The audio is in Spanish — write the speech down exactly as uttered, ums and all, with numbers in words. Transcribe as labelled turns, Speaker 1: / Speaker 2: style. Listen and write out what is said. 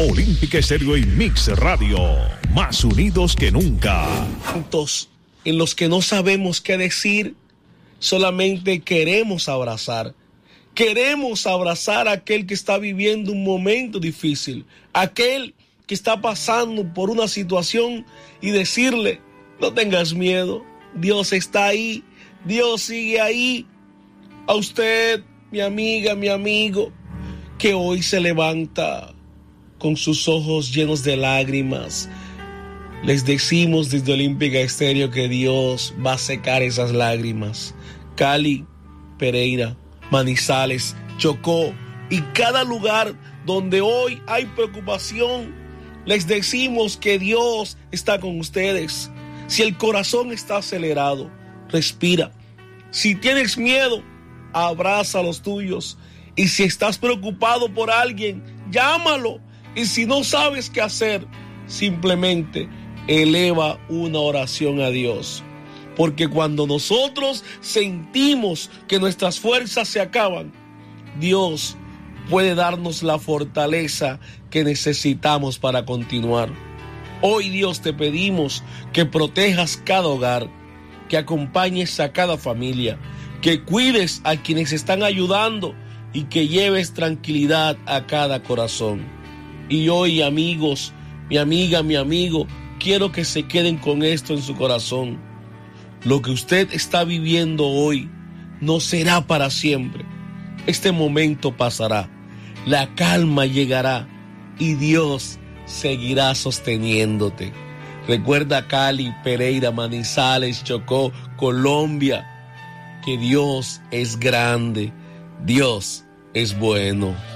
Speaker 1: Olímpica Estéreo y Mix Radio, más unidos que nunca.
Speaker 2: Momentos en los que no sabemos qué decir, solamente queremos abrazar. Queremos abrazar a aquel que está viviendo un momento difícil, aquel que está pasando por una situación y decirle, no tengas miedo, Dios está ahí, Dios sigue ahí. A usted, mi amiga, mi amigo, que hoy se levanta con sus ojos llenos de lágrimas, les decimos desde Olímpica Estéreo que Dios va a secar esas lágrimas. Cali, Pereira, Manizales, Chocó y cada lugar donde hoy hay preocupación, les decimos que Dios está con ustedes. Si el corazón está acelerado, respira. Si tienes miedo, abraza a los tuyos. Y si estás preocupado por alguien, llámalo. Y si no sabes qué hacer, simplemente eleva una oración a Dios. Porque cuando nosotros sentimos que nuestras fuerzas se acaban, Dios puede darnos la fortaleza que necesitamos para continuar. Hoy, Dios, te pedimos que protejas cada hogar, que acompañes a cada familia, que cuides a quienes están ayudando y que lleves tranquilidad a cada corazón. Y hoy, amigos, mi amiga, mi amigo, quiero que se queden con esto en su corazón. Lo que usted está viviendo hoy no será para siempre. Este momento pasará, la calma llegará y Dios seguirá sosteniéndote. Recuerda Cali, Pereira, Manizales, Chocó, Colombia, que Dios es grande, Dios es bueno.